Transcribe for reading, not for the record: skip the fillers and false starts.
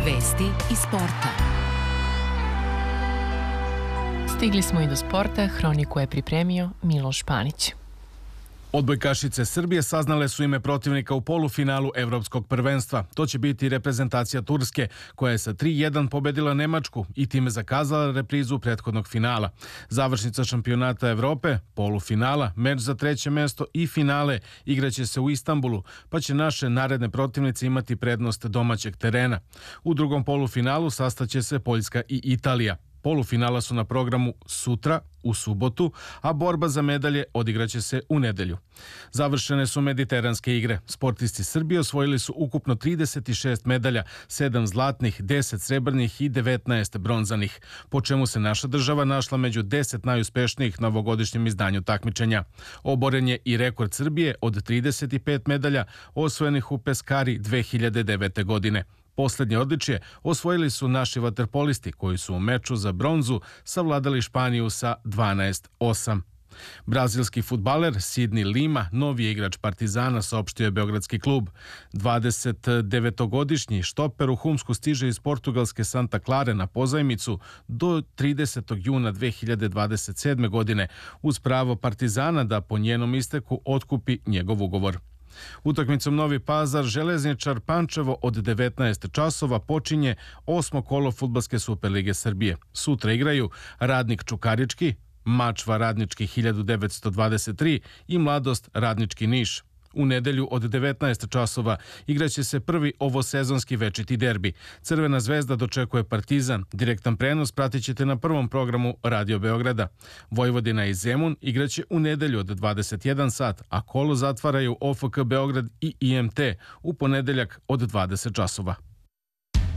Vesti iz sporta. Stigli smo i do sporta, hroniku je pripremio Miloš Panić. Odbojkašice Srbije saznale su ime protivnika u polufinalu Evropskog prvenstva. To će biti reprezentacija Turske, koja je sa 3:1 pobedila Nemačku i time zakazala reprizu prethodnog finala. Završnica šampionata Evrope, polufinala, meč za treće mesto i finale igraće se u Istanbulu, pa će naše naredne protivnice imati prednost domaćeg terena. U drugom polufinalu sastaće se Poljska i Italija. Polufinala su na programu sutra, u subotu, a borba za medalje odigraće se u nedelju. Završene su mediteranske igre. Sportisti Srbije osvojili su ukupno 36 medalja, 7 zlatnih, 10 srebrnih i 19 bronzanih, po čemu se naša država našla među 10 najuspešnijih na ovogodišnjem izdanju takmičenja. Oboren je i rekord Srbije od 35 medalja osvojenih u Peskari 2009. godine. Poslednje odličje osvojili su naši vaterpolisti koji su u meču za bronzu savladali Španiju sa 12:8. Brazilski fudbaler Sidney Lima, novi je igrač Partizana, saopštio je beogradski klub. 29-godišnji štoper u Humsku stiže iz portugalske Santa Clare na pozajmicu do 30. juna 2027. godine uz pravo Partizana da po njenom isteku otkupi njegov ugovor. Utakmicom Novi Pazar Železničar Pančevo od 19 časova počinje 8. kolo Fudbalske Superlige Srbije. Sutra igraju Radnik Čukarički, Mačva Radnički 1923 i Mladost Radnički Niš. U nedelju od 19 časova igraće se prvi ovosezonski večiti derbi. Crvena zvezda dočekuje Partizan. Direktan prenos pratit ćete na prvom programu Radio Beograda. Vojvodina i Zemun igraće u nedelju od 21 sat, a kolo zatvaraju OFK Beograd i IMT u ponedeljak od 20 časova.